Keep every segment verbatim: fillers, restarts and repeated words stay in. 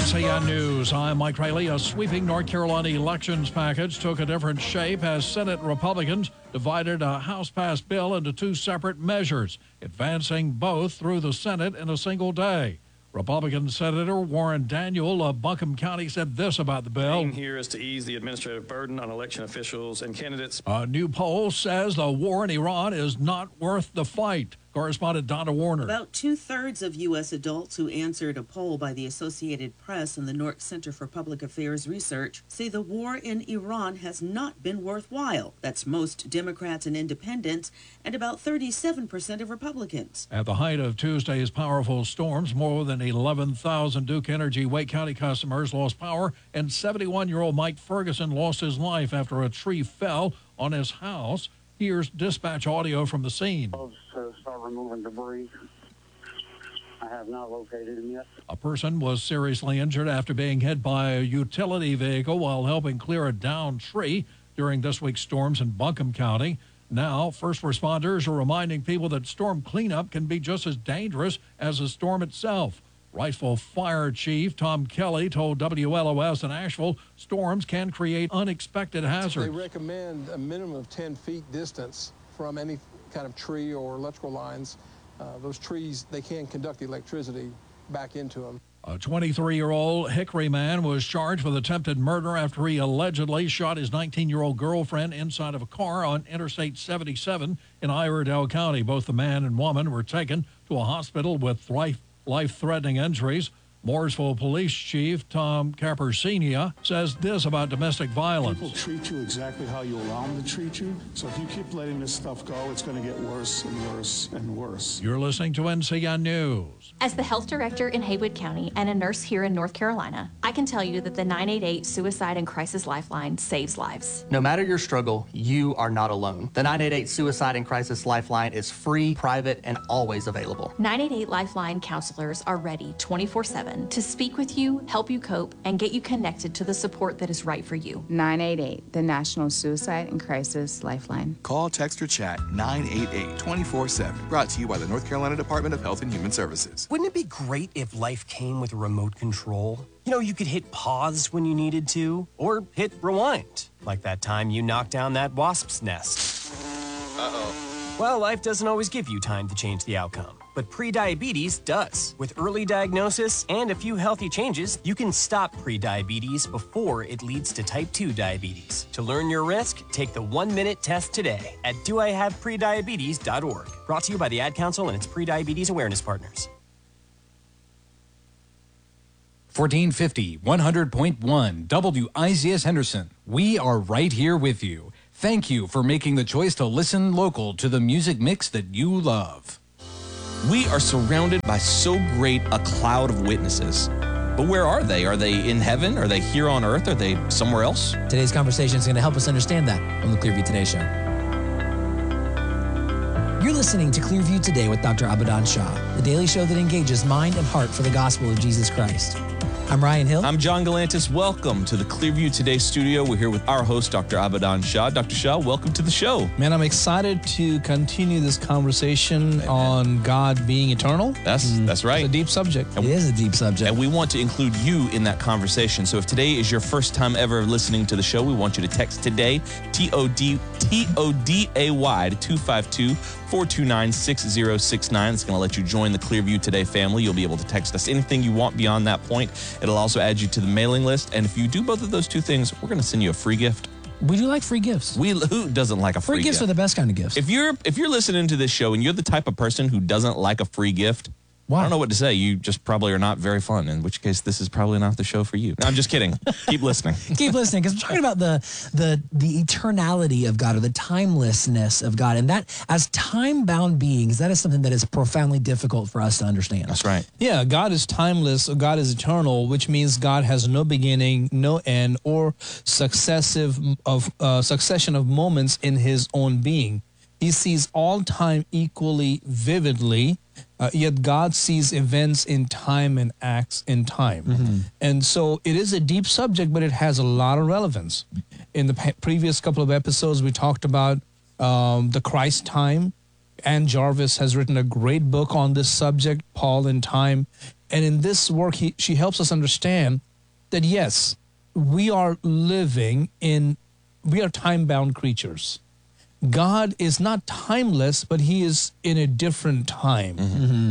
C N News, I'm Mike Riley. A sweeping North Carolina elections package took a different shape as Senate Republicans divided a House-passed bill into two separate measures, advancing both through the Senate in a single day. Republican Senator Warren Daniel of Buncombe County said this about the bill. The aim here is to ease the administrative burden on election officials and candidates. A new poll says the war in Iran is not worth the fight. Correspondent Donna Warner. About two-thirds of U S adults who answered a poll by the Associated Press and the Nork Center for Public Affairs Research say the war in Iran has not been worthwhile. That's most Democrats and independents, and about thirty-seven percent of Republicans. At the height of Tuesday's powerful storms, more than eleven thousand Duke Energy Wake County customers lost power, and seventy-one-year-old Mike Ferguson lost his life after a tree fell on his house. Here's dispatch audio from the scene. To start removing debris. I have not located him yet. A person was seriously injured after being hit by a utility vehicle while helping clear a downed tree during this week's storms in Buncombe County. Now, first responders are reminding people that storm cleanup can be just as dangerous as the storm itself. Wrightsville Fire Chief Tom Kelly told W L O S in Asheville storms can create unexpected hazards. They recommend a minimum of ten feet distance from any kind of tree or electrical lines. Uh, those trees, they can conduct electricity back into them. A twenty-three-year-old Hickory man was charged with attempted murder after he allegedly shot his nineteen-year-old girlfriend inside of a car on Interstate seventy-seven in Iredell County. Both the man and woman were taken to a hospital with life life-threatening injuries. Mooresville Police Chief Tom Capersenia says this about domestic violence. People treat you exactly how you allow them to treat you. So if you keep letting this stuff go, it's going to get worse and worse and worse. You're listening to N C N News. As the health director in Haywood County and a nurse here in North Carolina, I can tell you that the nine eight eight Suicide and Crisis Lifeline saves lives. No matter your struggle, you are not alone. The nine eight eight Suicide and Crisis Lifeline is free, private, and always available. nine eight eight Lifeline counselors are ready twenty-four seven to speak with you, help you cope, and get you connected to the support that is right for you. nine eight eight, the National Suicide and Crisis Lifeline. Call, text, or chat nine eight eight, twenty-four seven. Brought to you by the North Carolina Department of Health and Human Services. Wouldn't it be great if life came with a remote control? You know, you could hit pause when you needed to, or hit rewind, like that time you knocked down that wasp's nest. Uh-oh. Well, life doesn't always give you time to change the outcome, but prediabetes does. With early diagnosis and a few healthy changes, you can stop prediabetes before it leads to type two diabetes. To learn your risk, take the one-minute test today at do I have prediabetes dot org. Brought to you by the Ad Council and its prediabetes awareness partners. fourteen fifty, one hundred point one, W I Z S Henderson. We are right here with you. Thank you for making the choice to listen local to the music mix that you love. We are surrounded by so great a cloud of witnesses. But where are they? Are they in heaven? Are they here on earth? Are they somewhere else? Today's conversation is going to help us understand that on the Clearview Today Show. You're listening to Clearview Today with Doctor Abadan Shah, the daily show that engages mind and heart for the gospel of Jesus Christ. I'm Ryan Hill. I'm John Galantis. Welcome to the Clearview Today studio. We're here with our host, Doctor Abadan Shah. Doctor Shah, welcome to the show. Man, I'm excited to continue this conversation Amen. on God being eternal. That's mm. that's right. It's a deep subject. It is a deep subject. And we want to include you in that conversation. So if today is your first time ever listening to the show, we want you to text today, T O D T O D A Y, to two five two, four two nine, six zero six nine. It's going to let you join the Clearview Today family. You'll be able to text us anything you want beyond that point. It'll also add you to the mailing list. And if you do both of those two things, we're going to send you a free gift. We do like free gifts. We Who doesn't like a free, free gift? Free gifts are the best kind of gifts. If you're if you're listening to this show and you're the type of person who doesn't like a free gift, Why? I don't know what to say. You just probably are not very fun, in which case this is probably not the show for you. No, I'm just kidding. Keep listening. Keep listening, because I'm talking about the, the, the eternality of God, or the timelessness of God. And that, as time-bound beings, that is something that is profoundly difficult for us to understand. That's right. Yeah, God is timeless, God is eternal, which means God has no beginning, no end, or successive of uh, succession of moments in his own being. He sees all time equally vividly, uh, yet God sees events in time and acts in time. Mm-hmm. And so it is a deep subject, but it has a lot of relevance. In the pe- previous couple of episodes, we talked about um, the Christ time. Ann Jarvis has written a great book on this subject, Paul in Time. and in this work, he, she helps us understand that, yes, we are living in, we are time-bound creatures. God is not timeless, but he is in a different time. Mm-hmm.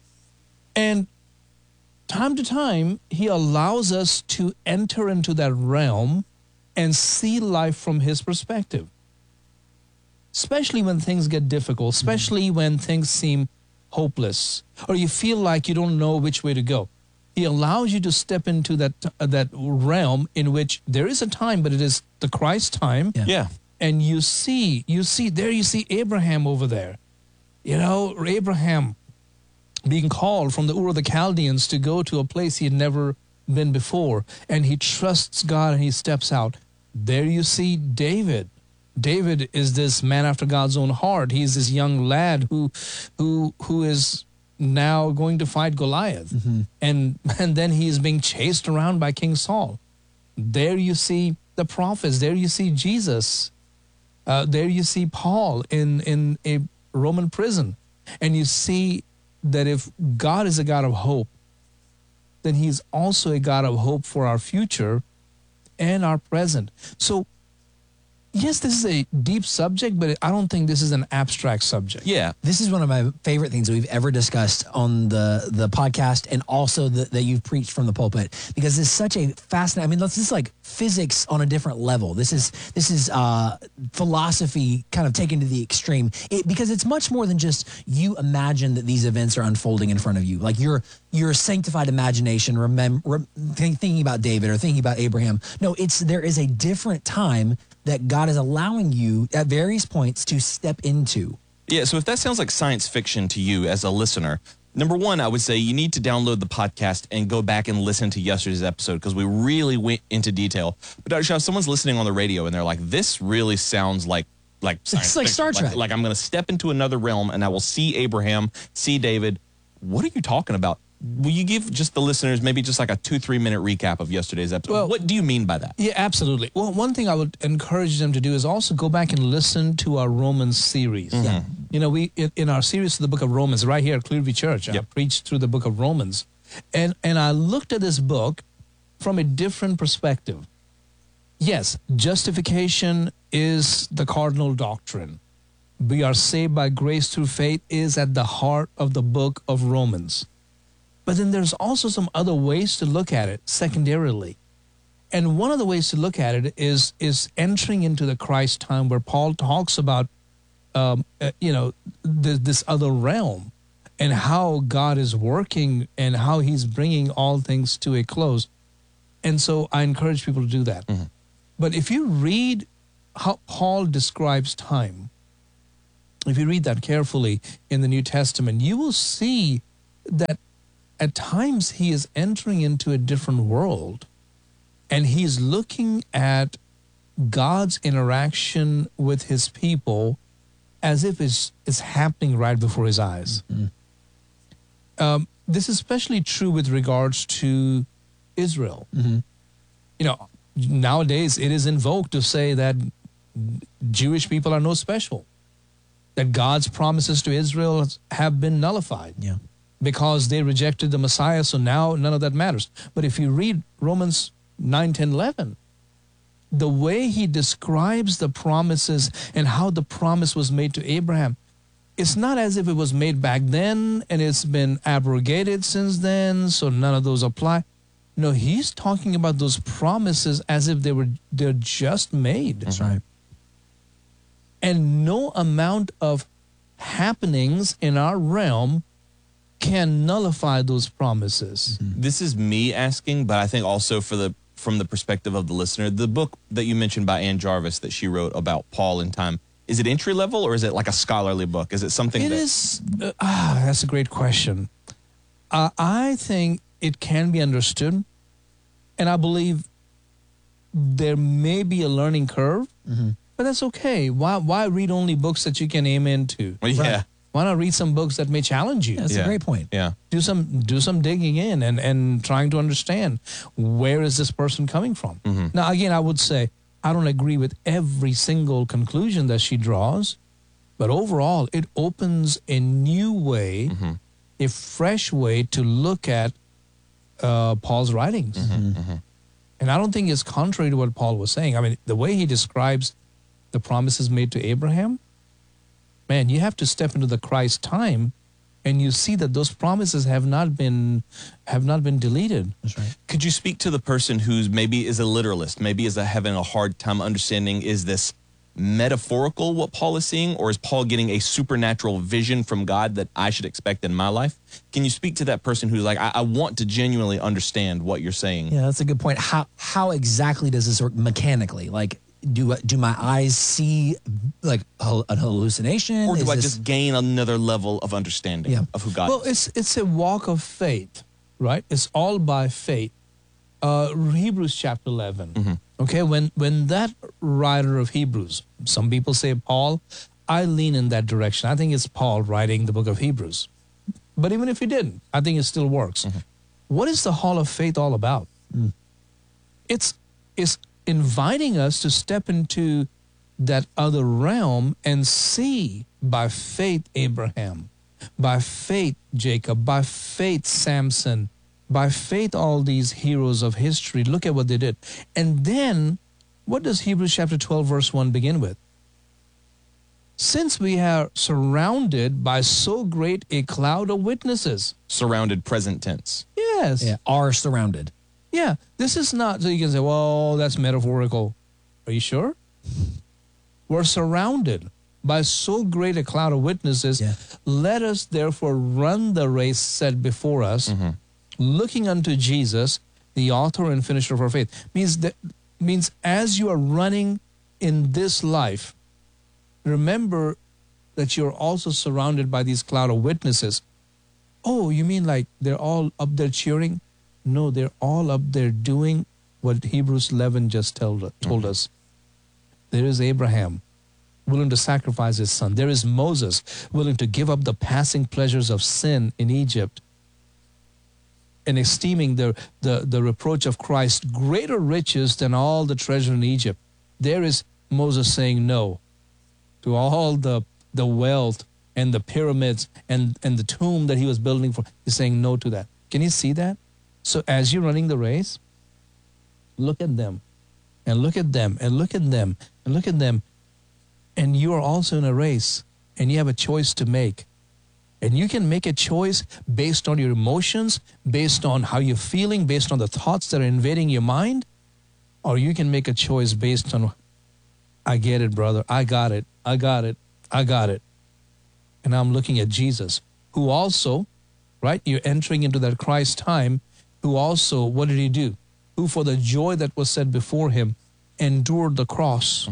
And time to time, he allows us to enter into that realm and see life from his perspective. Especially when things get difficult, especially mm-hmm. when things seem hopeless, or you feel like you don't know which way to go. He allows you to step into that uh, that realm in which there is a time, but it is the Christ time. Yeah. yeah. And you see, you see, there you see Abraham over there. You know, Abraham being called from the Ur of the Chaldeans to go to a place he had never been before. And he trusts God and he steps out. There you see David. David is this man after God's own heart. He's this young lad who who who is now going to fight Goliath. Mm-hmm. And and then he is being chased around by King Saul. There you see the prophets. There you see Jesus. Uh, there you see Paul in, in a Roman prison. And you see that if God is a God of hope, then he's also a God of hope for our future and our present. So, yes, this is a deep subject, but I don't think this is an abstract subject. Yeah. This is one of my favorite things that we've ever discussed on the, the podcast, and also the, that you've preached from the pulpit, because it's such a fascinating, I mean, this is like physics on a different level. This is this is uh, philosophy kind of taken to the extreme, it, because it's much more than just you imagine that these events are unfolding in front of you. Like your your sanctified imagination, remember, rem, thinking about David or thinking about Abraham. No, it's there is a different time that God is allowing you at various points to step into. Yeah, so if that sounds like science fiction to you as a listener, number one, I would say you need to download the podcast and go back and listen to yesterday's episode, because we really went into detail. But Doctor Shaw, if someone's listening on the radio and they're like, this really sounds like like science It's like fiction. Star Trek. Like, like I'm going to step into another realm and I will see Abraham, see David. What are you talking about? Will you give just the listeners maybe just like a two, three minute recap of yesterday's episode? Well, what do you mean by that? Yeah, absolutely. Well, one thing I would encourage them to do is also go back and listen to our Romans series. Mm-hmm. Yeah. You know, we in, in our series to the book of Romans, right here at Clearview Church, yep. I preached through the book of Romans. And, and I looked at this book from a different perspective. Yes, justification is the cardinal doctrine. We are saved by grace through faith is at the heart of the book of Romans. But then there's also some other ways to look at it secondarily. And one of the ways to look at it is is entering into the Christ time, where Paul talks about, um, uh, you know, th- this other realm and how God is working and how he's bringing all things to a close. And so I encourage people to do that. Mm-hmm. But if you read how Paul describes time, if you read that carefully in the New Testament, you will see that at times he is entering into a different world, and he's looking at God's interaction with his people as if it's, it's happening right before his eyes. Mm-hmm. Um, this is especially true with regards to Israel. Mm-hmm. You know, nowadays it is invoked to say that Jewish people are no special, that God's promises to Israel have been nullified. Yeah. Because they rejected the Messiah, so now none of that matters. But if you read Romans nine, ten, eleven, the way he describes the promises and how the promise was made to Abraham, it's not as if it was made back then and it's been abrogated since then, so none of those apply. No, he's talking about those promises as if they were they're just made. That's right. And no amount of happenings in our realm can nullify those promises. Mm-hmm. This is me asking, but I think also for the from the perspective of the listener, the book that you mentioned by Ann Jarvis that she wrote about Paul in time, is it entry level or is it like a scholarly book? Is it something It that... is, uh, ah, that's a great question. Uh, I think it can be understood, and I believe there may be a learning curve, mm-hmm. but that's okay. Why why read only books that you can aim into? Well, yeah. Right. Why not read some books that may challenge you? Yeah, that's yeah. a great point. Yeah. Do some do some digging in and, and trying to understand, where is this person coming from? Mm-hmm. Now, again, I would say I don't agree with every single conclusion that she draws, but overall, it opens a new way, mm-hmm. a fresh way to look at uh, Paul's writings. Mm-hmm, mm-hmm. And I don't think it's contrary to what Paul was saying. I mean, the way he describes the promises made to Abraham, man, you have to step into the Christ time and you see that those promises have not been have not been deleted. That's right. Could you speak to the person who's maybe is a literalist, maybe is a, having a hard time understanding, is this metaphorical what Paul is seeing, or is Paul getting a supernatural vision from God that I should expect in my life? Can you speak to that person who's like, I, I want to genuinely understand what you're saying? Yeah, that's a good point. How how exactly does this work mechanically? Like, do do my eyes see like a hallucination, or do Is I this- just gain another level of understanding Yeah. of who God Well, is? it's it's a walk of faith, right? It's all by faith. Uh, Hebrews chapter eleven. Okay, when when that writer of Hebrews, some people say Paul, I lean in that direction. I think it's Paul writing the book of Hebrews. But even if he didn't, I think it still works. What is the Hall of Faith all about? It's it's inviting us to step into that other realm and see by faith Abraham, by faith Jacob, by faith Samson, by faith all these heroes of history. Look at what they did. And then what does Hebrews chapter twelve verse one begin with? Since we are surrounded by so great a cloud of witnesses. Surrounded, present tense. Yes. Yeah, are surrounded. Yeah, this is not so you can say, well, that's metaphorical. Are you sure? We're surrounded by so great a cloud of witnesses. Yeah. Let us therefore run the race set before us, looking unto Jesus, the author and finisher of our faith. Means that means as you are running in this life, remember that you're also surrounded by these cloud of witnesses. Oh, you mean like they're all up there cheering? No, they're all up there doing what Hebrews eleven just told, told us. There is Abraham willing to sacrifice his son. There is Moses willing to give up the passing pleasures of sin in Egypt and esteeming the, the, the reproach of Christ greater riches than all the treasure in Egypt. There is Moses saying no to all the, the wealth and the pyramids and, and the tomb that he was building for. He's saying no to that. Can you see that? So as you're running the race, look at them and look at them and look at them and look at them. And you are also in a race and you have a choice to make. And you can make a choice based on your emotions, based on how you're feeling, based on the thoughts that are invading your mind. Or you can make a choice based on, I get it, brother. I got it. I got it. I got it. And I'm looking at Jesus, who also, right, you're entering into that Christ time, who also, what did he do? Who for the joy that was set before him endured the cross.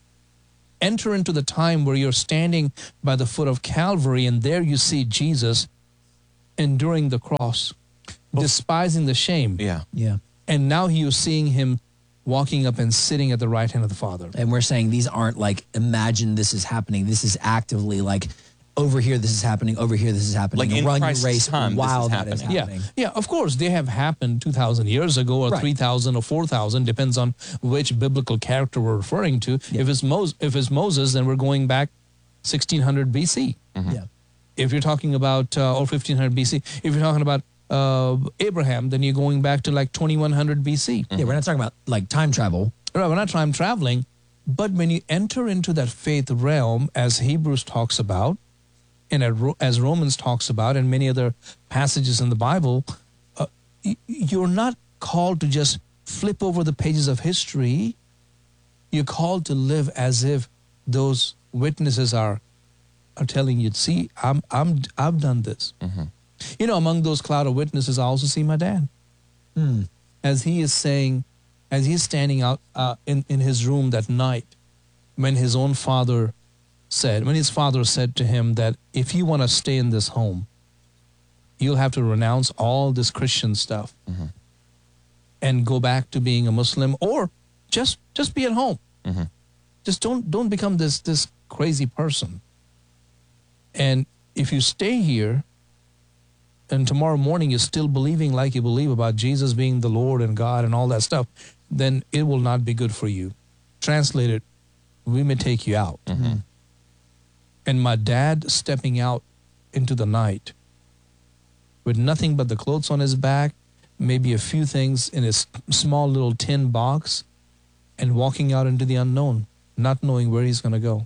Enter into the time where you're standing by the foot of Calvary and there you see Jesus enduring the cross, despising the shame. Yeah. Yeah. And now you're seeing him walking up and sitting at the right hand of the Father. And we're saying these aren't like, imagine this is happening. This is actively like, over here this is happening, over here this is happening. Like in Run Christ's your race time, this while is that is happening. happening. Yeah, yeah. Of course, they have happened two thousand years ago, or Right. three thousand, or four thousand. Depends on which biblical character we're referring to. Yeah. If it's Moses, if it's Moses, then we're going back sixteen hundred B C. Yeah. If you're talking about uh, or fifteen hundred B C, if you're talking about uh, Abraham, then you're going back to like twenty-one hundred B C. Yeah, we're not talking about like time travel. Right, we're not time traveling, but when you enter into that faith realm, as Hebrews talks about, and as Romans talks about, and many other passages in the Bible, uh, you're not called to just flip over the pages of history. You're called to live as if those witnesses are are telling you, see, I'm I'm I've done this. You know, among those cloud of witnesses, I also see my dad. Hmm. As he is saying, as he's standing out uh, in, in his room that night, when his own father said, when his father said to him that if you want to stay in this home, you'll have to renounce all this Christian stuff and go back to being a Muslim, or just just be at home. Just don't don't become this this crazy person. And if you stay here and tomorrow morning you're still believing like you believe about Jesus being the Lord and God and all that stuff, then it will not be good for you. Translated, we may take you out. And my dad stepping out into the night with nothing but the clothes on his back, maybe a few things in his small little tin box and walking out into the unknown, not knowing where he's going to go.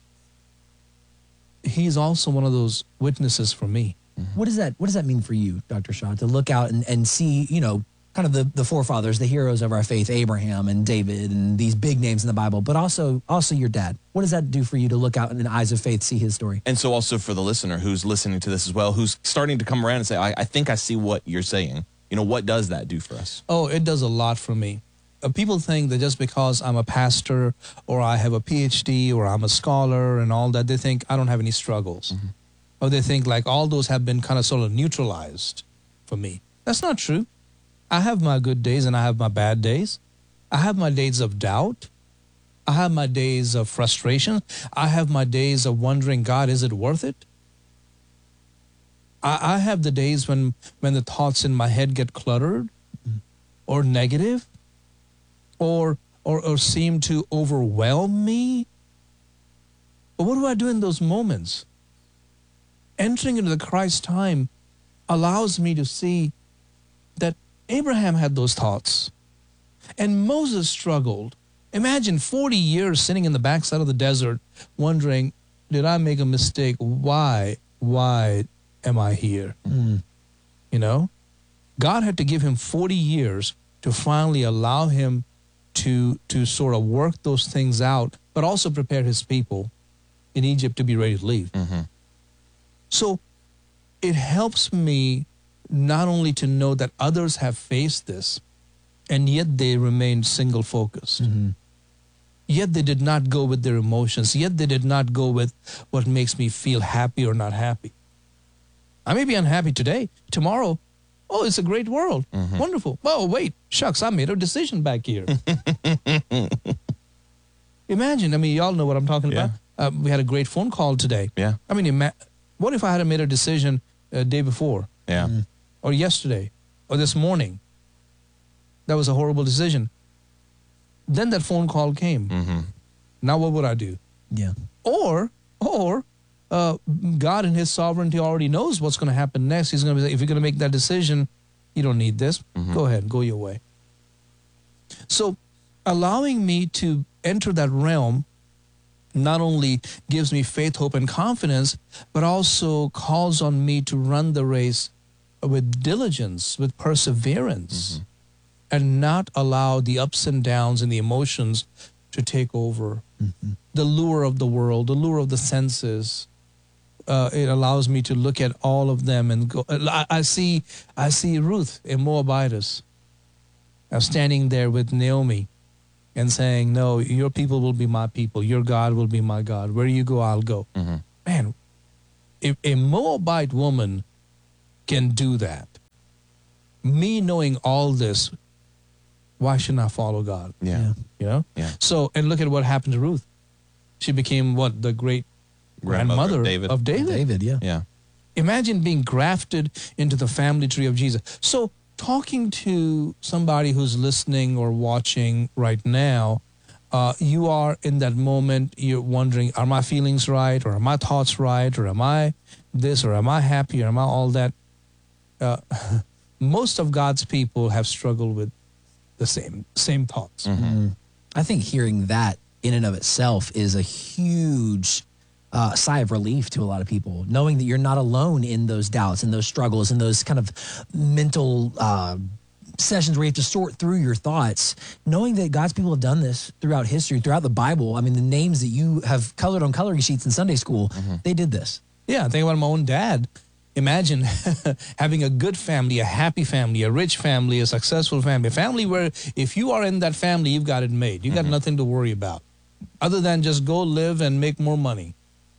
He's also one of those witnesses for me. What does that What does that mean for you, Doctor Shaw, to look out and, and see, you know, kind of the, the forefathers, the heroes of our faith, Abraham and David and these big names in the Bible, but also also your dad? What does that do for you to look out in the eyes of faith, see his story? And so also for the listener who's listening to this as well, who's starting to come around and say, I, I think I see what you're saying. You know, what does that do for us? Oh, it does a lot for me. Uh, people think that just because I'm a pastor or I have a P H D or I'm a scholar and all that, they think I don't have any struggles. Mm-hmm. Or they think like all those have been kind of sort of neutralized for me. That's not true. I have my good days and I have my bad days. I have my days of doubt. I have my days of frustration. I have my days of wondering, God, is it worth it? I, I have the days when, when the thoughts in my head get cluttered or negative or, or, or seem to overwhelm me. But what do I do in those moments? Entering into the Christ time allows me to see that Abraham had those thoughts and Moses struggled. Imagine forty years sitting in the backside of the desert wondering, did I make a mistake? Why? Why am I here? Mm. You know, God had to give him forty years to finally allow him to, to sort of work those things out, but also prepare his people in Egypt to be ready to leave. Mm-hmm. So it helps me not only to know that others have faced this, and yet they remained single-focused. Mm-hmm. Yet they did not go with their emotions. Yet they did not go with what makes me feel happy or not happy. I may be unhappy today. Tomorrow, oh, it's a great world. Mm-hmm. Wonderful. Oh, wait, shucks, I made a decision back here. Imagine, I mean, y'all know what I'm talking yeah. about. Uh, we had a great phone call today. Yeah. I mean, ima- what if I had made a decision a day before? Yeah. Mm-hmm. Or yesterday, or this morning? That was a horrible decision. Then that phone call came. Mm-hmm. Now what would I do? Yeah. Or, or uh, God in his sovereignty already knows what's going to happen next. He's going to say, if you're going to make that decision, you don't need this. Mm-hmm. Go ahead, go your way. So allowing me to enter that realm not only gives me faith, hope, and confidence, but also calls on me to run the race with diligence, with perseverance, mm-hmm. and not allow the ups and downs and the emotions to take over. Mm-hmm. The lure of the world, the lure of the senses, uh, it allows me to look at all of them and go. I, I see, I see Ruth, a Moabitess, uh, standing there with Naomi, and saying, "No, your people will be my people. Your God will be my God. Where you go, I'll go." Mm-hmm. Man, if a Moabite woman can do that, me knowing all this, why shouldn't I follow God? Yeah. yeah. You know? Yeah. So, and look at what happened to Ruth. She became what? The great grandmother of David. Of David. David, yeah. Yeah. Imagine being grafted into the family tree of Jesus. So, talking to somebody who's listening or watching right now, uh, you are in that moment, you're wondering, are my feelings right? Or are my thoughts right? Or am I this? Or am I happy? Or am I all that? Uh, most of God's people have struggled with the same same thoughts. Mm-hmm. I think hearing that in and of itself is a huge uh, sigh of relief to a lot of people, knowing that you're not alone in those doubts and those struggles and those kind of mental uh, sessions where you have to sort through your thoughts, knowing that God's people have done this throughout history, throughout the Bible. I mean, the names that you have colored on coloring sheets in Sunday school, mm-hmm. they did this. Yeah, think about my own dad. Imagine having a good family, a happy family, a rich family, a successful family, a family where if you are in that family, you've got it made. You've got mm-hmm. nothing to worry about other than just go live and make more money.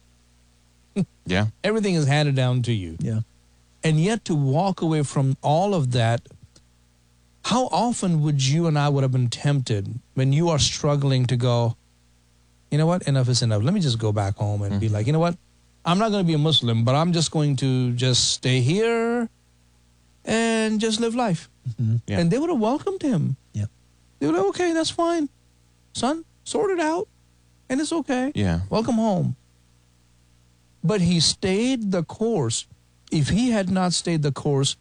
Yeah. Everything is handed down to you. Yeah. And yet to walk away from all of that, how often would you and I would have been tempted when you are struggling to go, you know what, enough is enough. Let me just go back home and mm-hmm. be like, you know what? I'm not going to be a Muslim, but I'm just going to just stay here and just live life. Mm-hmm. Yeah. And they would have welcomed him. Yeah. They would have, okay, that's fine. Son, sort it out. And it's okay. Yeah. Welcome home. But he stayed the course. If he had not stayed the course,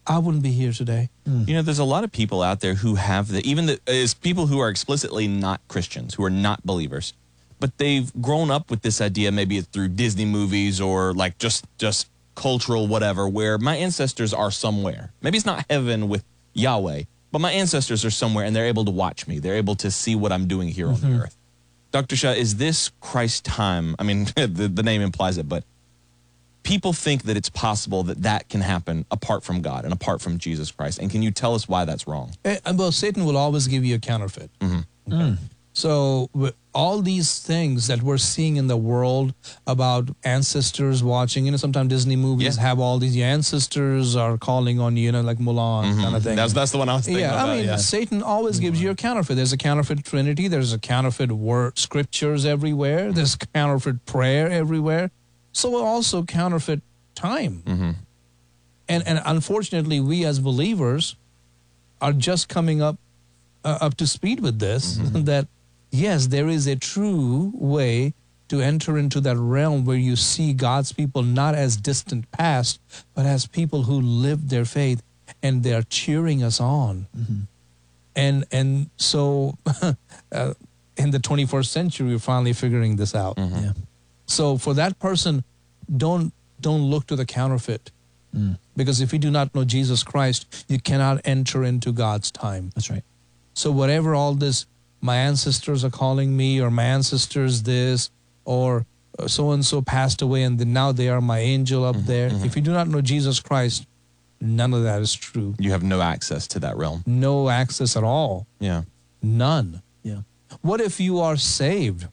I wouldn't be here today. You know, there's a lot of people out there who have the, even the, is people who are explicitly not Christians, who are not believers, but they've grown up with this idea, maybe it's through Disney movies or like just, just cultural whatever, where my ancestors are somewhere. Maybe it's not heaven with Yahweh, but my ancestors are somewhere and they're able to watch me. They're able to see what I'm doing here mm-hmm. on the earth. Doctor Shah, is this Christ time? I mean, the, the name implies it, but people think that it's possible that that can happen apart from God and apart from Jesus Christ. And can you tell us why that's wrong? Well, Satan will always give you a counterfeit. Mm-hmm. Okay. Mm. So all these things that we're seeing in the world about ancestors watching, you know, sometimes Disney movies yeah. have all these, your ancestors are calling on you, you know, like Mulan mm-hmm. kind of thing. That's, that's the one I was thinking yeah, about. I mean, yeah. Satan always gives you a counterfeit. There's a counterfeit Trinity. There's a counterfeit word, scriptures everywhere. There's counterfeit prayer everywhere. So also counterfeit time. Mm-hmm. And and unfortunately, we as believers are just coming up uh, up to speed with this, mm-hmm. that yes, there is a true way to enter into that realm where you see God's people not as distant past, but as people who lived their faith and they're cheering us on. Mm-hmm. And and so uh, in the twenty-first century, we're finally figuring this out. Mm-hmm. Yeah. So for that person, don't don't look to the counterfeit. Mm. Because if you do not know Jesus Christ, you cannot enter into God's time. That's right. So whatever all this, my ancestors are calling me, or my ancestors this, or so-and-so passed away and then now they are my angel up mm-hmm, there. Mm-hmm. If you do not know Jesus Christ, none of that is true. You have no access to that realm. No access at all. Yeah. None. Yeah. What if you are saved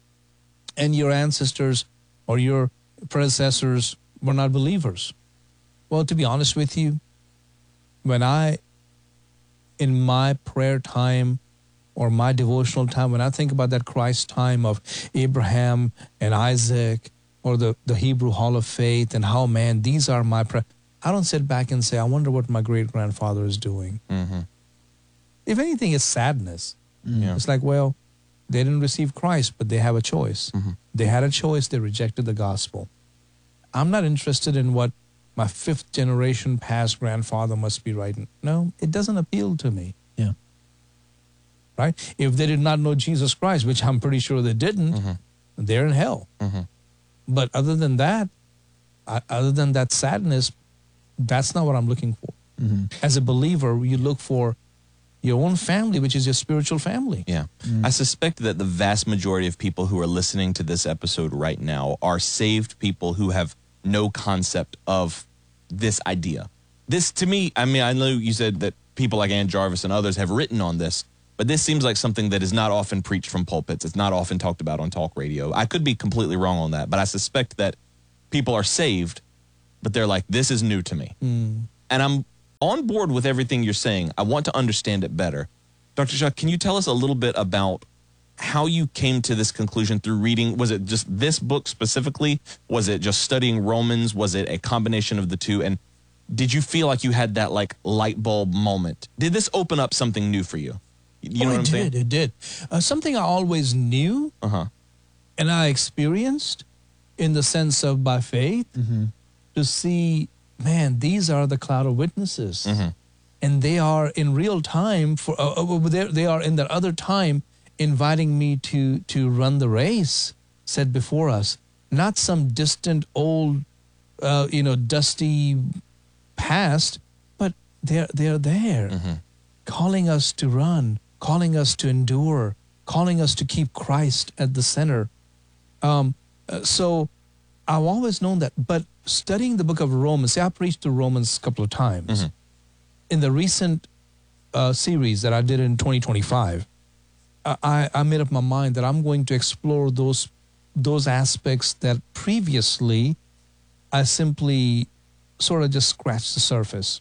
and your ancestors or your predecessors were not believers? Well, to be honest with you, when I, in my prayer time or my devotional time, when I think about that Christ time of Abraham and Isaac or the, the Hebrew Hall of Faith and how, man, these are my prayer, I don't sit back and say, I wonder what my great-grandfather is doing. Mm-hmm. If anything, it's sadness. Yeah. It's like, well, they didn't receive Christ, but they have a choice. Mm-hmm. They had a choice. They rejected the gospel. I'm not interested in what my fifth generation past grandfather must be writing. No, it doesn't appeal to me. Yeah. Right? If they did not know Jesus Christ, which I'm pretty sure they didn't, mm-hmm. they're in hell. Mm-hmm. But other than that, uh, other than that sadness, that's not what I'm looking for. Mm-hmm. As a believer, you look for your own family, which is your spiritual family. Yeah. Mm. I suspect that the vast majority of people who are listening to this episode right now are saved people who have no concept of this idea. This, to me, I mean, I know you said that people like Ann Jarvis and others have written on this, but this seems like something that is not often preached from pulpits. It's not often talked about on talk radio. I could be completely wrong on that, but I suspect that people are saved, but they're like, this is new to me. Mm. And I'm on board with everything you're saying. I want to understand it better. Doctor Shah, can you tell us a little bit about how you came to this conclusion through reading? Was it just this book specifically? Was it just studying Romans? Was it a combination of the two? And did you feel like you had that like light bulb moment? Did this open up something new for you? You oh, know what I'm it saying? did, it did. Uh, something I always knew uh-huh. and I experienced in the sense of by faith mm-hmm. to see, man, these are the cloud of witnesses. Mm-hmm. And they are in real time, for uh, uh, they are in that other time inviting me to, to run the race set before us. Not some distant old, uh, you know, dusty past, but they're, they're there, mm-hmm. calling us to run, calling us to endure, calling us to keep Christ at the center. Um, uh, so I've always known that. But studying the book of Romans, see, I preached through Romans a couple of times. Mm-hmm. In the recent uh, series that I did in twenty twenty-five, I, I made up my mind that I'm going to explore those those aspects that previously I simply sort of just scratched the surface.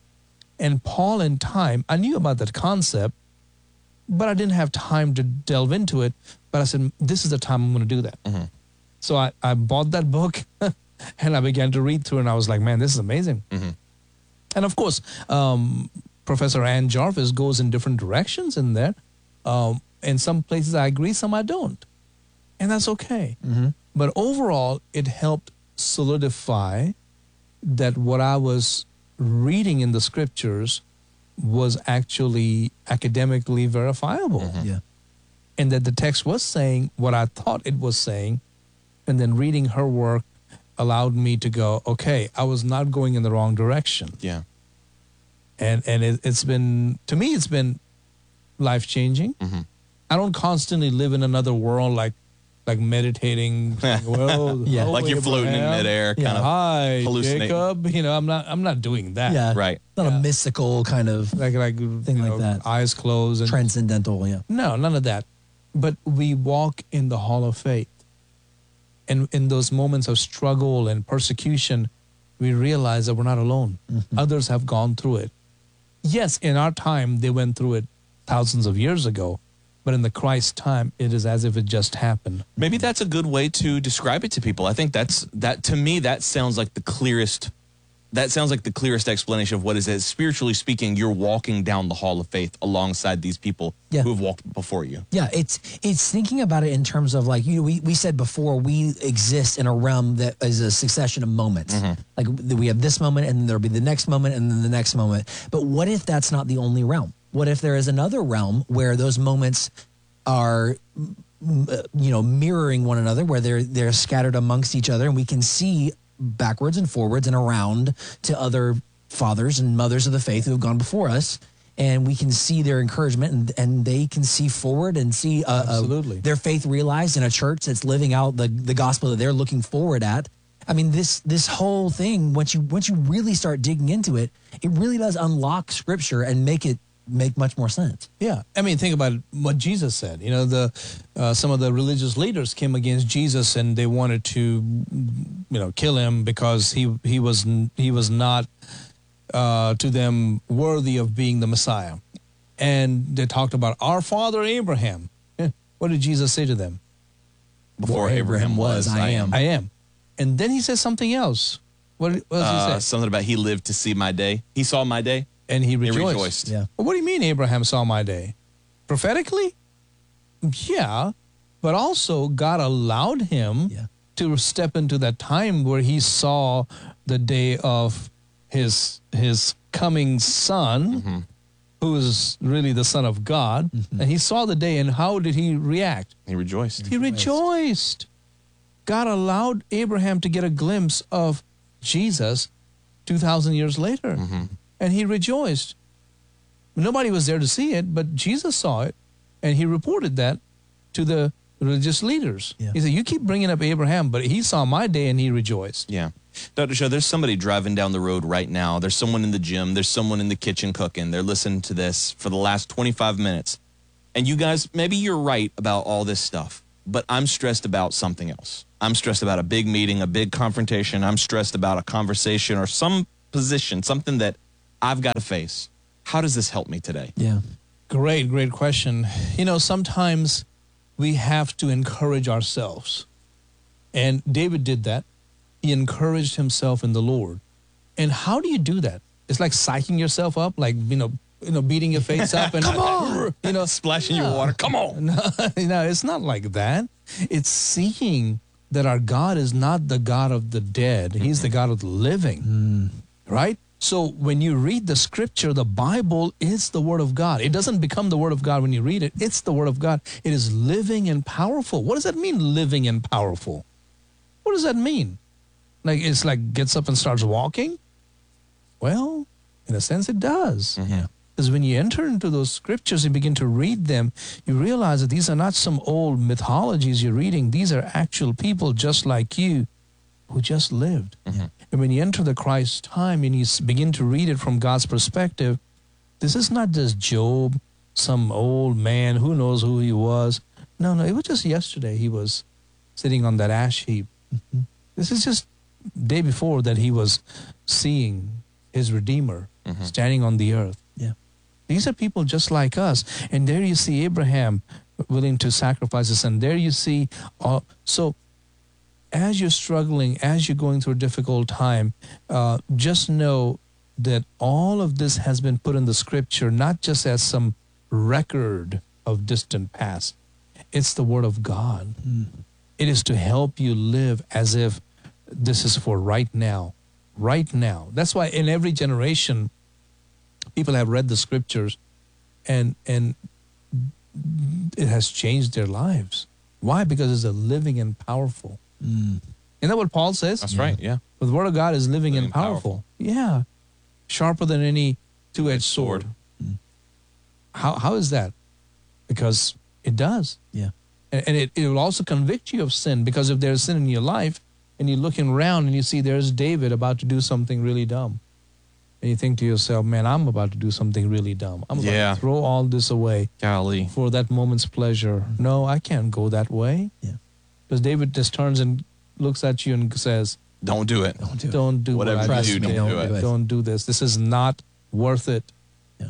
And Paul in time, I knew about that concept, but I didn't have time to delve into it. But I said, this is the time I'm going to do that. Mm-hmm. So I, I bought that book and I began to read through it, and I was like, man, this is amazing. Mm-hmm. And of course, um, Professor Ann Jarvis goes in different directions in there. Um, in some places I agree, some I don't. And that's okay. Mm-hmm. But overall, it helped solidify that what I was reading in the scriptures was actually academically verifiable. Mm-hmm. Yeah. And that the text was saying what I thought it was saying. And then reading her work allowed me to go, okay, I was not going in the wrong direction. Yeah. And and it, it's been, to me, it's been life-changing. Mm-hmm. I don't constantly live in another world like like meditating. Well, Yeah. oh, Like you're floating in Abraham. midair, kind Yeah. of Hi, hallucinating. Jacob. You know, I'm not I'm not doing that. Yeah. Right. Not a mystical kind of Like like thing you like know, that. eyes closed and Transcendental, yeah. no, none of that. But we walk in the hall of faith. And in those moments of struggle and persecution, we realize that we're not alone. Mm-hmm. Others have gone through it. Yes, in our time, they went through it thousands of years ago. But in the Christ time, it is as if it just happened. Maybe that's a good way to describe it to people. I think that's that to me that sounds like the clearest that sounds like the clearest explanation of what is it. Spiritually speaking, you're walking down the hall of faith alongside these people Yeah. who have walked before you. Yeah, it's it's thinking about it in terms of like, you know, we, we said before, we exist in a realm that is a succession of moments. Like we have this moment and then there'll be the next moment and then the next moment. But what if that's not the only realm? What if there is another realm where those moments are, mm, uh, you know, mirroring one another, where they're they're scattered amongst each other, and we can see backwards and forwards and around to other fathers and mothers of the faith who have gone before us, and we can see their encouragement, and, and they can see forward and see uh, Absolutely. Uh, their faith realized in a church that's living out the, the gospel that they're looking forward at. I mean, this this whole thing, once you once you really start digging into it, it really does unlock Scripture and make it make much more sense. Yeah, I mean, think about what Jesus said. You know, the uh, some of the religious leaders came against Jesus, and they wanted to, you know, kill him because he he was he was not uh, to them worthy of being the Messiah. And they talked about our father Abraham. Eh, what did Jesus say to them? Before Abraham was, I am. I am. And then he says something else. What, what does he Uh, say? something about he lived to see my day. He saw my day. And he rejoiced. rejoiced. Yeah. Well, what do you mean Abraham saw my day? Prophetically? Yeah. But also God allowed him Yeah. to step into that time where he saw the day of his his coming son, who is really the Son of God. And he saw the day, and how did he react? He rejoiced. He rejoiced. God allowed Abraham to get a glimpse of Jesus two thousand years later. And he rejoiced. Nobody was there to see it, but Jesus saw it, and he reported that to the religious leaders. Yeah. He said, you keep bringing up Abraham, but he saw my day and he rejoiced. Yeah. Doctor Show, there's somebody driving down the road right now. There's someone in the gym. There's someone in the kitchen cooking. They're listening to this for the last twenty-five minutes. And you guys, maybe you're right about all this stuff, but I'm stressed about something else. I'm stressed about a big meeting, a big confrontation. I'm stressed about a conversation or some position, something that I've got to face. How does this help me today? Yeah. Great, great question. You know, sometimes we have to encourage ourselves. And David did that. He encouraged himself in the Lord. And how do you do that? It's like psyching yourself up, like, you know, you know, beating your face up and Come on! you know, Splashing your water. Come on. No, no, it's not like that. It's seeing that our God is not the God of the dead. He's the God of the living. Right? So when you read the scripture, the Bible is the word of God. It doesn't become the word of God when you read it. It's the word of God. It is living and powerful. What does that mean, living and powerful? What does that mean? Like, it's like gets up and starts walking? Well, in a sense, it does. Yeah. Because when you enter into those scriptures and begin to read them, you realize that these are not some old mythologies you're reading. These are actual people just like you who just lived. And when you enter the Christ time and you s- begin to read it from God's perspective, this is not just Job, some old man, who knows who he was. No, no, it was just yesterday he was sitting on that ash heap. This is just day before that he was seeing his Redeemer standing on the earth. Yeah. These are people just like us. And there you see Abraham willing to sacrifice his son. There you see, all, so as you're struggling, as you're going through a difficult time, uh, just know that all of this has been put in the scripture, not just as some record of distant past. It's the word of God. It is to help you live as if this is for right now, right now. That's why in every generation, people have read the scriptures and and it has changed their lives. Why? Because it's a living and powerful. Mm. Isn't that what Paul says? That's right, yeah. The word of God is living, Living and powerful. Yeah. Sharper than any two-edged sword. Mm. How How is that? Because it does. Yeah. And, and it, it will also convict you of sin, because if there's sin in your life and you're looking around and you see there's David about to do something really dumb, and you think to yourself, man, I'm about to do something really dumb. I'm about Yeah. to throw all this away Golly. for that moment's pleasure. No, I can't go that way. Yeah. Because David just turns and looks at you and says, Don't do it. Don't do it. don't do Whatever what I you just do, did. don't do it. Don't do this. This is not worth it. Yeah.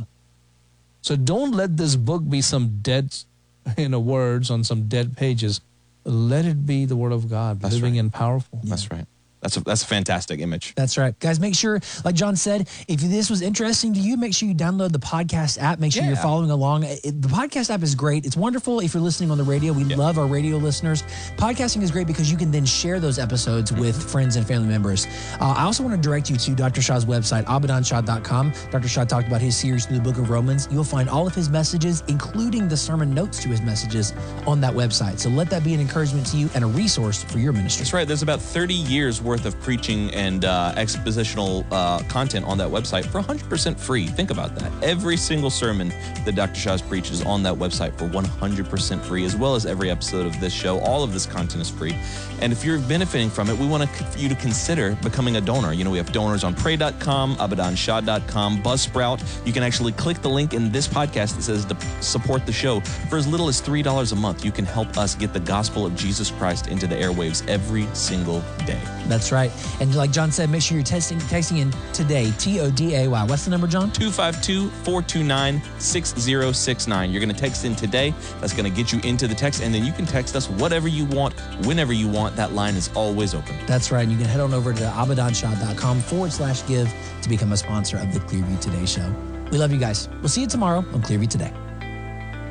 So don't let this book be some dead, you know, words on some dead pages. Let it be the word of God, That's living right. and powerful. That's right. That's a, that's a fantastic image. That's right. Guys, make sure, like John said, if this was interesting to you, make sure you download the podcast app. Make sure Yeah. you're following along. It, the podcast app is great. It's wonderful if you're listening on the radio. We love our radio listeners. Podcasting is great because you can then share those episodes with friends and family members. Uh, I also want to direct you to Doctor Shah's website, abadan shah dot com. Doctor Shah talked about his series through the book of Romans. You'll find all of his messages, including the sermon notes to his messages, on that website. So let that be an encouragement to you and a resource for your ministry. That's right. There's about thirty years worth of preaching and uh, expositional uh, content on that website for one hundred percent free. Think about that. Every single sermon that Doctor Shah's preached is on that website for one hundred percent free, as well as every episode of this show. All of this content is free. And if you're benefiting from it, we want to, you to consider becoming a donor. You know, we have donors on pray dot com, abadan shah dot com, Buzzsprout. You can actually click the link in this podcast that says to support the show. For as little as three dollars a month, you can help us get the gospel of Jesus Christ into the airwaves every single day. That's right. And like John said, make sure you're texting, texting in today, T O D A Y. What's the number, John? two five two, four two nine, six zero six nine. You're going to text in today. That's going to get you into the text, and then you can text us whatever you want, whenever you want. That line is always open. That's right. And you can head on over to abadan shah dot com forward slash give to become a sponsor of the Clearview Today Show. We love you guys. We'll see you tomorrow on Clearview Today.